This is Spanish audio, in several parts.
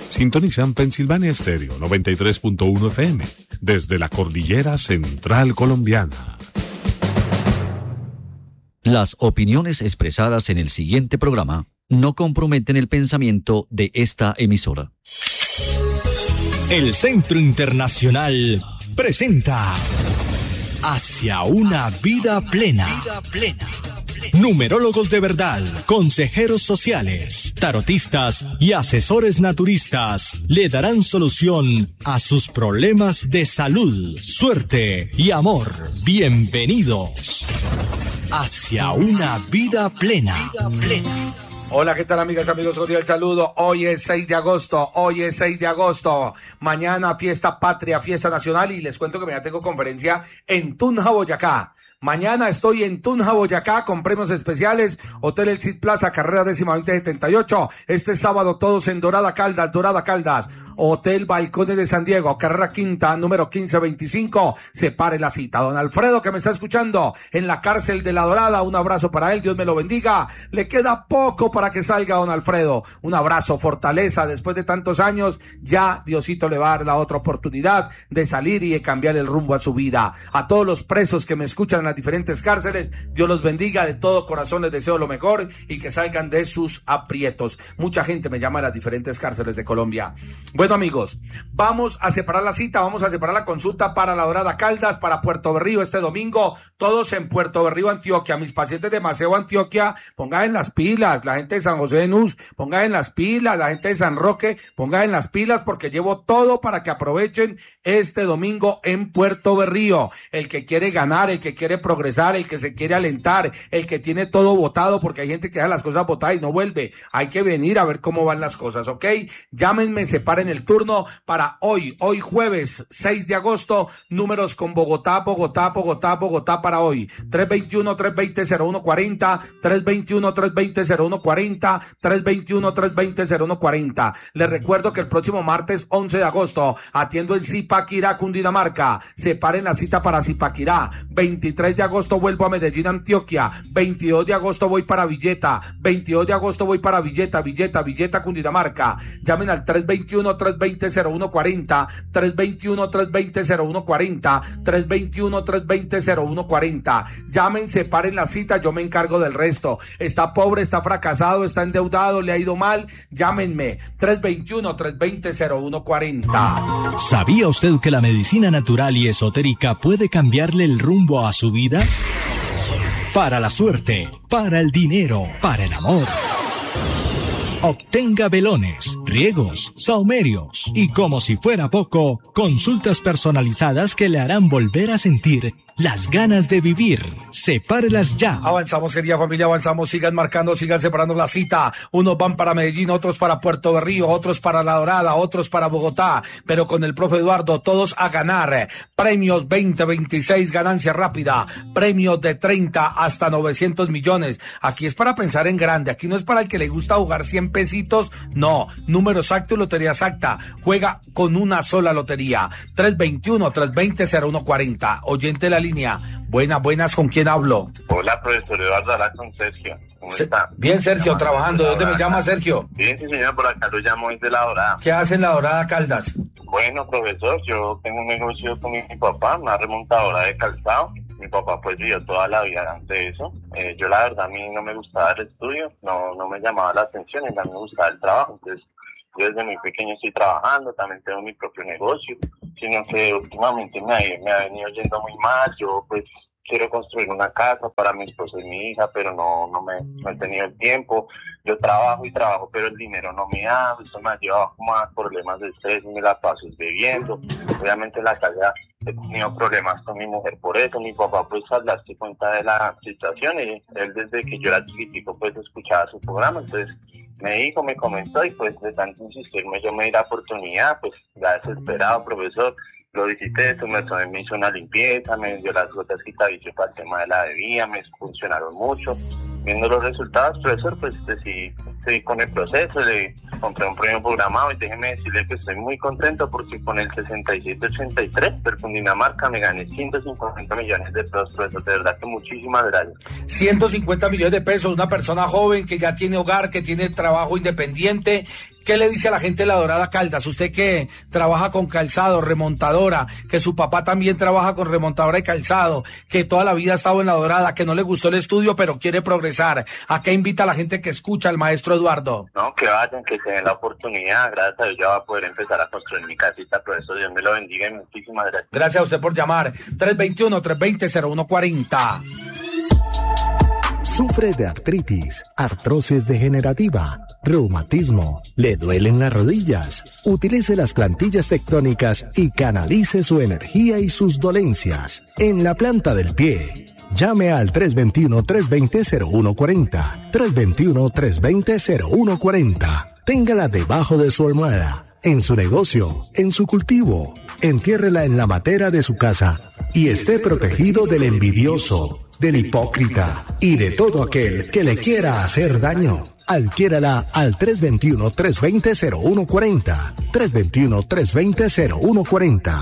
Sintonizan Pensilvania Stereo 93.1 FM desde la cordillera central colombiana. Las opiniones expresadas en el siguiente programa no comprometen el pensamiento de esta emisora. El Centro Internacional presenta Hacia una vida plena. Numerólogos de verdad, consejeros sociales, tarotistas y asesores naturistas le darán solución a sus problemas de salud, suerte y amor. Bienvenidos hacia una vida plena. Hola, ¿qué tal, amigas, amigos? Cordial saludo. Hoy es 6 de agosto. Mañana fiesta patria, fiesta nacional, y les cuento que mañana tengo conferencia en Tunja, Boyacá. Mañana estoy en Tunja, Boyacá, con premios especiales, Hotel El Cid Plaza, carrera 10-2078. Este sábado todos en Dorada Caldas. Hotel Balcones de San Diego, carrera quinta, número 1525. Separe la cita. Don Alfredo, que me está escuchando en la cárcel de La Dorada, un abrazo para él, Dios me lo bendiga. Le queda poco para que salga don Alfredo. Un abrazo, fortaleza, después de tantos años, ya Diosito le va a dar la otra oportunidad de salir y de cambiar el rumbo a su vida. A todos los presos que me escuchan en las diferentes cárceles, Dios los bendiga, de todo corazón les deseo lo mejor y que salgan de sus aprietos. Mucha gente me llama a las diferentes cárceles de Colombia. Bueno, amigos, vamos a separar la cita, vamos a separar la consulta para La Dorada Caldas, para Puerto Berrío este domingo, todos en Puerto Berrío, Antioquia. Mis pacientes de Maceo, Antioquia, pongan en las pilas. La gente de San José de Nuz, pongan en las pilas. La gente de San Roque, pongan en las pilas, porque llevo todo para que aprovechen este domingo en Puerto Berrío. El que quiere ganar, el que quiere progresar, el que se quiere alentar, el que tiene todo votado, porque hay gente que deja las cosas botadas y no vuelve. Hay que venir a ver cómo van las cosas, ¿ok? Llámenme, separen el turno para hoy jueves 6 de agosto, números con Bogotá para hoy. 321-320-0140, 321-320-0140, 321-320-0140. Les recuerdo que el próximo martes 11 de agosto atiendo en Zipaquirá, Cundinamarca. Separen la cita para Zipaquirá. 23 de agosto vuelvo a Medellín, Antioquia. 22 de agosto voy para Villeta. 22 de agosto voy para Villeta, Cundinamarca. Llamen al 321-320-0140, 321-320-0140, 321-320-0140. Llamen, separen la cita, yo me encargo del resto. Está pobre, está fracasado, está endeudado, le ha ido mal, llámenme. 321-320-0140. ¿Sabía usted que la medicina natural y esotérica puede cambiarle el rumbo a su vida? Para la suerte, para el dinero, para el amor. Obtenga velones, riegos, saumerios y, como si fuera poco, consultas personalizadas que le harán volver a sentir las ganas de vivir. Sepárelas ya. Avanzamos, querida familia, avanzamos. Sigan marcando, sigan separando la cita. Unos van para Medellín, otros para Puerto Berrío, otros para La Dorada, otros para Bogotá. Pero con el profe Eduardo, todos a ganar. Premios 20-26, ganancia rápida. Premios de 30 hasta 900 millones. Aquí es para pensar en grande. Aquí no es para el que le gusta jugar 100 pesitos. No, número exacto y lotería exacta. Juega con una sola lotería. 321-320-0140. Oyente de la línea. Buenas, ¿con quién hablo? Hola, profesor Eduardo, habla con Sergio. ¿Cómo está? Bien, Sergio, trabajando. ¿De dónde me llama, Sergio? Bien, sí, señor, por acá lo llamo desde La Dorada. ¿Qué hace en La Dorada Caldas? Bueno, profesor, yo tengo un negocio con mi papá, una remontadora de calzado. Mi papá pues vivió toda la vida de eso. Yo la verdad, a mí no me gustaba el estudio, no me llamaba la atención, y a mí me gustaba el trabajo. Entonces, yo desde muy pequeño estoy trabajando, también tengo mi propio negocio, sino que últimamente me ha venido yendo muy mal. Yo pues quiero construir una casa para mi esposo y mi hija, pero no he tenido el tiempo. Yo trabajo, pero el dinero no me da. Esto me ha llevado como a problemas de estrés y me la paso bebiendo. Obviamente en la casa he tenido problemas con mi mujer por eso. Mi papá pues al darse cuenta de la situación, y él desde que yo era chiquitico pues escuchaba su programa, entonces me comentó, y pues de tanto insistirme yo me di la oportunidad, pues ya desesperado, profesor. Lo visité, me hizo una limpieza, me dio las gotas quitavicio para el tema de la bebida, me funcionaron mucho. Viendo los resultados, profesor, pues decidí seguir con el proceso, le compré un premio programado, y déjeme decirle que estoy muy contento porque con el 6783 del Cundinamarca me gané 150 millones de pesos, profesor. De verdad que muchísimas gracias. 150 millones de pesos, una persona joven que ya tiene hogar, que tiene trabajo independiente, ¿Qué le dice a la gente de La Dorada Caldas? Usted que trabaja con calzado, remontadora, que su papá también trabaja con remontadora y calzado, que toda la vida ha estado en La Dorada, que no le gustó el estudio pero quiere progresar. ¿A qué invita a la gente que escucha al maestro Eduardo? No, que vayan, que se den la oportunidad. Gracias a Dios ya va a poder empezar a construir mi casita. Profesor, Dios me lo bendiga y muchísimas gracias. Gracias a usted por llamar. 321-320-0140. ¿Sufre de artritis, artrosis degenerativa, reumatismo? ¿Le duelen las rodillas? Utilice las plantillas tectónicas y canalice su energía y sus dolencias en la planta del pie. Llame al 321-320-0140. 321-320-0140. Téngala debajo de su almohada, en su negocio, en su cultivo. Entiérrela en la matera de su casa y esté protegido del envidioso, del hipócrita y de todo aquel que le quiera hacer daño. Adquiérala al 321-320-0140. 321-320-0140.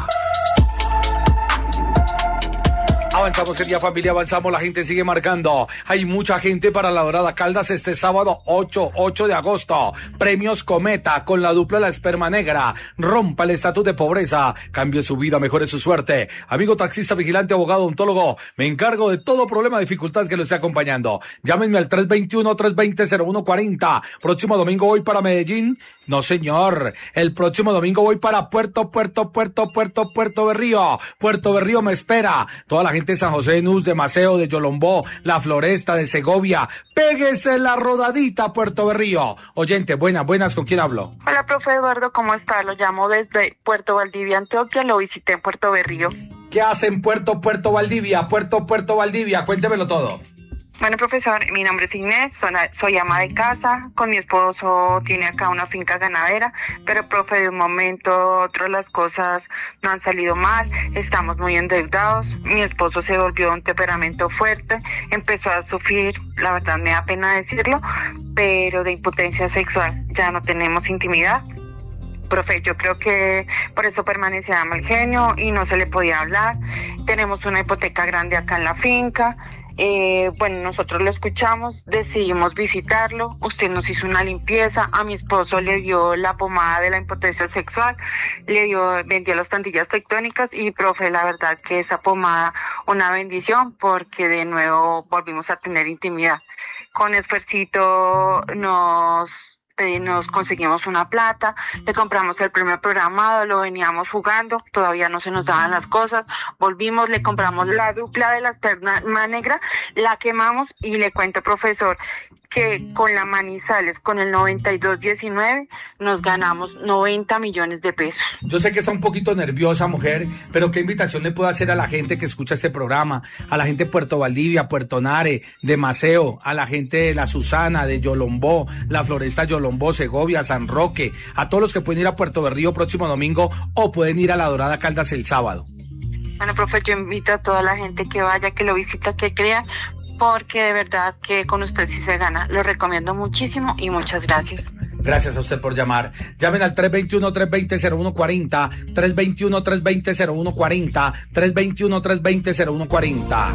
Avanzamos, querida familia, avanzamos, la gente sigue marcando. Hay mucha gente para La Dorada Caldas este sábado 8 de agosto. Premios Cometa con la dupla La Esperma Negra. Rompa el estatus de pobreza, cambie su vida, mejore su suerte. Amigo taxista, vigilante, abogado, odontólogo, me encargo de todo problema, dificultad que lo esté acompañando. Llámenme al 321-320-0140. Próximo domingo voy para Medellín. No, señor. El próximo domingo voy para Puerto Berrío. Puerto Berrío me espera. Toda la gente de San José de Nuz, de Maceo, de Yolombó, La Floresta, de Segovia. Péguese la rodadita, Puerto Berrío. Oyente, buenas, ¿con quién hablo? Hola, profe Eduardo, ¿cómo está? Lo llamo desde Puerto Valdivia, Antioquia. Lo visité en Puerto Berrío. ¿Qué hace en Puerto Valdivia? Puerto Valdivia, cuéntemelo todo. Bueno, profesor, mi nombre es Inés, soy ama de casa, con mi esposo tiene acá una finca ganadera, pero profe, de un momento a otro las cosas no han salido mal, estamos muy endeudados, mi esposo se volvió un temperamento fuerte, empezó a sufrir, la verdad me da pena decirlo, pero de impotencia sexual, ya no tenemos intimidad. Profe, yo creo que por eso permanecía mal genio y no se le podía hablar, tenemos una hipoteca grande acá en la finca. Bueno, nosotros lo escuchamos, decidimos visitarlo, usted nos hizo una limpieza, a mi esposo le dio la pomada de la impotencia sexual, vendió las plantillas tectónicas y profe, la verdad que esa pomada, una bendición porque de nuevo volvimos a tener intimidad. Con esfuercito nos conseguimos una plata, le compramos el premio programado, lo veníamos jugando, todavía no se nos daban las cosas, volvimos, le compramos la dupla de La Esperma Negra, la quemamos y le cuento, profesor, que con la Manizales, con el 9219, nos ganamos 90 millones de pesos. Yo sé que está un poquito nerviosa, mujer, pero ¿qué invitación le puedo hacer a la gente que escucha este programa? A la gente de Puerto Valdivia, Puerto Nare, de Maceo, a la gente de La Susana, de Yolombó, La Floresta, Yolombó, Segovia, San Roque, a todos los que pueden ir a Puerto Berrío próximo domingo o pueden ir a La Dorada Caldas el sábado. Bueno, profe, yo invito a toda la gente que vaya, que lo visita, que crea, porque de verdad que con usted sí se gana. Lo recomiendo muchísimo y muchas gracias. Gracias a usted por llamar. Llamen al 321-320-0140, 321-320-0140, 321-320-0140.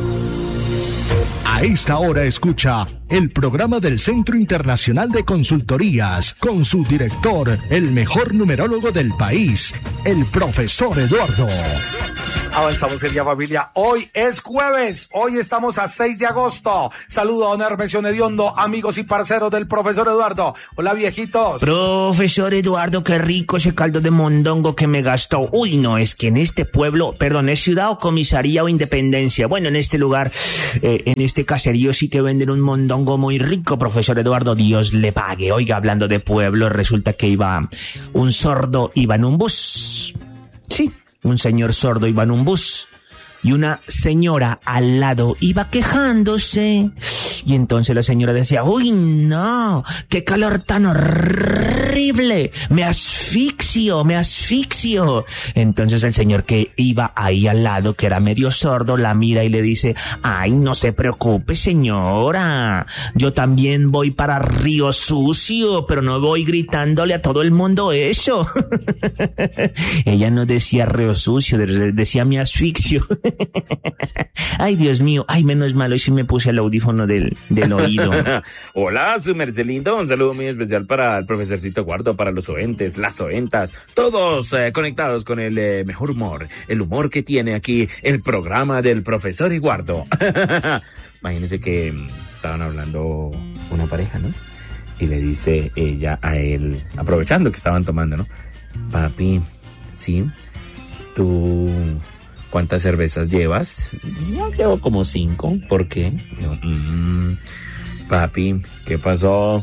A esta hora escucha el programa del Centro Internacional de Consultorías con su director, el mejor numerólogo del país, el profesor Eduardo. Avanzamos el día, familia. Hoy es jueves. Hoy estamos a 6 de agosto. Saludo a don Hermesio Nediondo, amigos y parceros del profesor Eduardo. Hola, viejitos. Profesor Eduardo, qué rico ese caldo de mondongo que me gastó. Uy, no, es que en este pueblo, perdón, ¿es ciudad o comisaría o independencia? Bueno, en este lugar, en este caserío sí que venden un mondongo muy rico, profesor Eduardo. Dios le pague. Oiga, hablando de pueblo, resulta que un sordo iba en un bus. Sí. Un señor sordo iba en un bus y una señora al lado iba quejándose. Y entonces la señora decía, uy, no, qué calor tan horrible, me asfixio. Entonces el señor que iba ahí al lado, que era medio sordo, la mira y le dice, ay, no se preocupe, señora, yo también voy para Río Sucio, pero no voy gritándole a todo el mundo eso. Ella no decía Río Sucio, decía me asfixio. Ay, Dios mío, ay, menos mal, hoy sí me puse el audífono del oído. Hola, su merced lindo, un saludo muy especial para el profesorcito Eduardo, para los oentes, las oentas, todos conectados con el mejor humor, el humor que tiene aquí el programa del profesor Eduardo. Imagínense que estaban hablando una pareja, ¿no? Y le dice ella a él, aprovechando que estaban tomando, ¿no? Papi, ¿sí? ¿Tú cuántas cervezas llevas? Yo llevo como 5. ¿Por qué? Yo, papi, ¿qué pasó?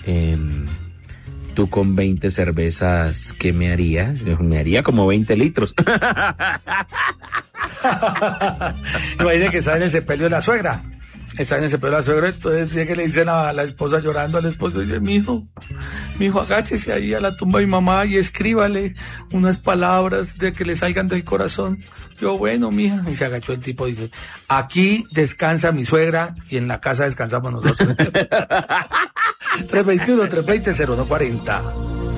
Tú con 20 cervezas, ¿qué me harías? Yo, me haría como 20 litros. Imagínate que está en el sepelio de la suegra. Está en el sepelio de la suegra, entonces tiene que le dicen a la esposa llorando al esposo, dice, mijo, agáchese ahí a la tumba de mi mamá y escríbale unas palabras de que le salgan del corazón. Yo, bueno, mija, y se agachó el tipo, dice, aquí descansa mi suegra y en la casa descansamos nosotros. 321-320-0140.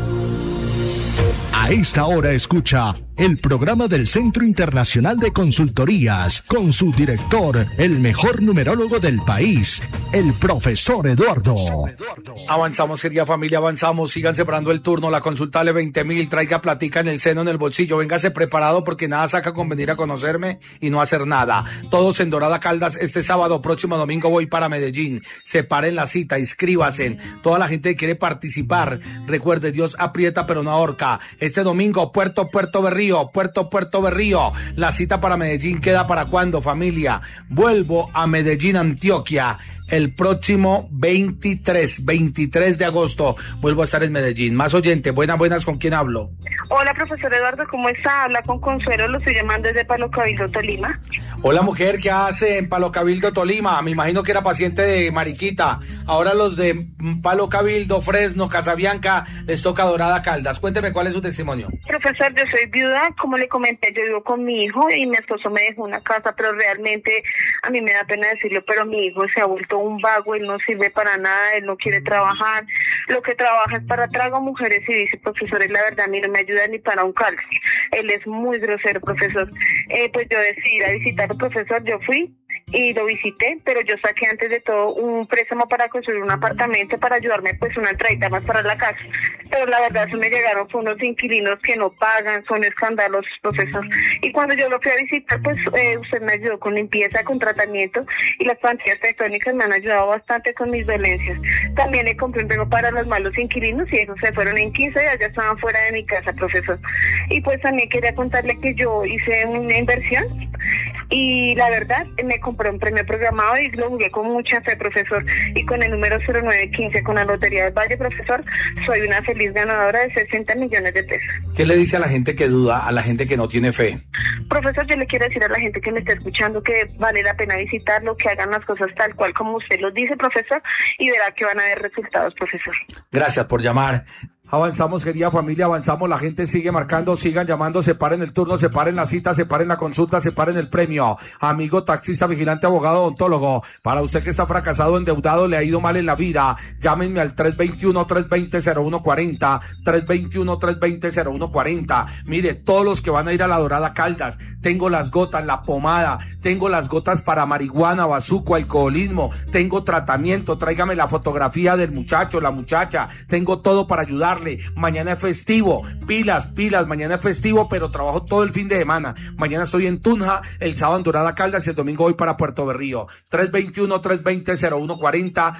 A esta hora escucha el programa del Centro Internacional de Consultorías con su director, el mejor numerólogo del país, el profesor Eduardo. Avanzamos, querida familia, avanzamos. Sigan separando el turno. La consulta vale 20.000. Traiga platica en el seno, en el bolsillo. Véngase preparado porque nada saca con venir a conocerme y no hacer nada. Todos en Dorada Caldas. Este sábado, próximo domingo, voy para Medellín. Separen la cita, inscríbase. Toda la gente que quiere participar, recuerde, Dios aprieta pero no ahorca. Este domingo, Puerto Berrío. La cita para Medellín queda para cuándo, familia. Vuelvo a Medellín, Antioquia. El próximo 23 de agosto vuelvo a estar en Medellín. Más oyentes, buenas, ¿con quién hablo? Hola, profesor Eduardo, ¿cómo está? Habla con Consuelo, lo estoy llamando desde Palo Cabildo, Tolima. Hola, mujer, ¿qué hace en Palo Cabildo, Tolima? Me imagino que era paciente de Mariquita. Ahora los de Palo Cabildo, Fresno, Casabianca, les toca Dorada Caldas. Cuénteme cuál es su testimonio. Profesor, yo soy viuda, como le comenté, yo vivo con mi hijo y mi esposo me dejó una casa, pero realmente a mí me da pena decirlo, pero mi hijo se ha vuelto un vago, él no sirve para nada, él no quiere trabajar, lo que trabaja es para trago a mujeres y dice, profesor, la verdad a mí no me ayuda ni para un calcio, él es muy grosero, profesor. Pues yo decidí ir a visitarlo, profesor, yo fui y lo visité, pero yo saqué antes de todo un préstamo para construir un apartamento para ayudarme pues una entradita más para la casa, pero la verdad se me llegaron con unos inquilinos que no pagan, son escándalos, profesor, y cuando yo lo fui a visitar pues usted me ayudó con limpieza, con tratamiento y las pantallas tectónicas me han ayudado bastante con mis dolencias. También le compré un pego para los malos inquilinos y esos se fueron en 15 días, ya estaban fuera de mi casa, profesor. Y pues también quería contarle que yo hice una inversión y la verdad me compré un premio programado y lo jugué con mucha fe, profesor, y con el número 0915 con la Lotería del Valle, profesor, soy una feliz ganadora de 60 millones de pesos. ¿Qué le dice a la gente que duda, a la gente que no tiene fe? Profesor, yo le quiero decir a la gente que me está escuchando que vale la pena visitarlo, que hagan las cosas tal cual como usted los dice, profesor, y verá que van a haber resultados, profesor. Gracias por llamar. Avanzamos, querida familia, avanzamos, la gente sigue marcando, sigan llamando, separen el turno, separen la cita, separen la consulta, separen el premio. Amigo taxista, vigilante, abogado, odontólogo, para usted que está fracasado, endeudado, le ha ido mal en la vida, llámenme al 321-320-0140, 321-320-0140. Mire, todos los que van a ir a la Dorada Caldas, tengo las gotas, la pomada, tengo las gotas para marihuana, bazuco, alcoholismo, tengo tratamiento, tráigame la fotografía del muchacho, la muchacha, tengo todo para ayudarle. Mañana es festivo, pilas, mañana es festivo, pero trabajo todo el fin de semana. Mañana estoy en Tunja, el sábado en Dorada Caldas y el domingo voy para Puerto Berrío. 321-320-0140,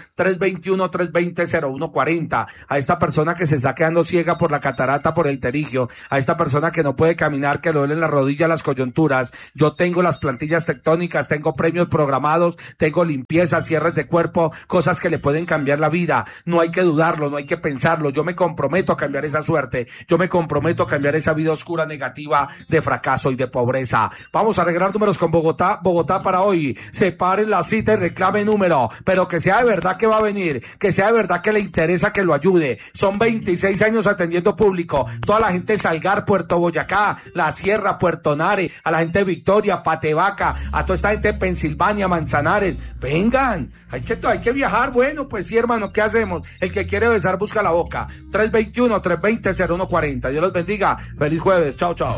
321-320-0140. A esta persona que se está quedando ciega por la catarata, por el terigio, a esta persona que no puede caminar, que le duelen las rodillas, las coyunturas, yo tengo las plantillas tectónicas, tengo premios programados, tengo limpieza, cierres de cuerpo, cosas que le pueden cambiar la vida. No hay que dudarlo, no hay que pensarlo. Yo me comprometo a cambiar esa suerte, yo me comprometo a cambiar esa vida oscura, negativa, de fracaso y de pobreza. Vamos a arreglar números con Bogotá para hoy. Separen la cita y reclame número, pero que sea de verdad que va a venir, que sea de verdad que le interesa que lo ayude. Son 26 años atendiendo público, toda la gente de Salgar, Puerto Boyacá, La Sierra, Puerto Nare, a la gente de Victoria, Patevaca, a toda esta gente de Pensilvania, Manzanares, vengan, hay que viajar. Bueno, pues sí, hermano, ¿qué hacemos? El que quiere besar busca la boca. 321-320-0140. Dios los bendiga. Feliz jueves. Chao, chao.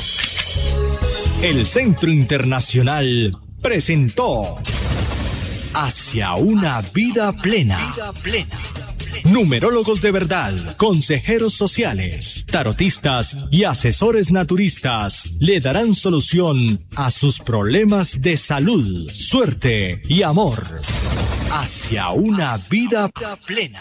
El Centro Internacional presentó Hacia una vida plena. Numerólogos de verdad, consejeros sociales, tarotistas y asesores naturistas le darán solución a sus problemas de salud, suerte y amor. Hacia una vida plena.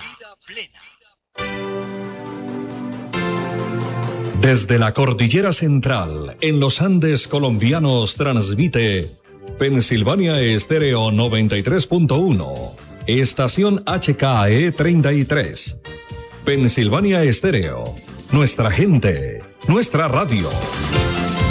Desde la Cordillera Central, en los Andes colombianos, transmite Pensilvania Estéreo 93.1, estación HKE 33. Pensilvania Estéreo, nuestra gente, nuestra radio.